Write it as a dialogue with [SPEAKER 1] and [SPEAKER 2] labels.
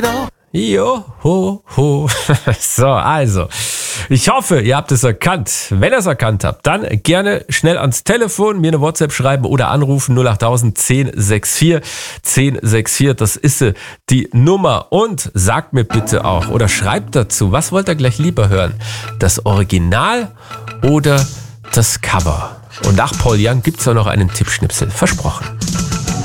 [SPEAKER 1] Jo, ho, ho. So, also, ich hoffe, ihr habt es erkannt. Wenn ihr es erkannt habt, dann gerne schnell ans Telefon, mir eine WhatsApp schreiben oder anrufen 08000 1064 1064. Das ist die Nummer. Und sagt mir bitte auch oder schreibt dazu, was wollt ihr gleich lieber hören? Das Original oder das Cover? Und nach Paul Young gibt's ja noch einen Tippschnipsel. Versprochen.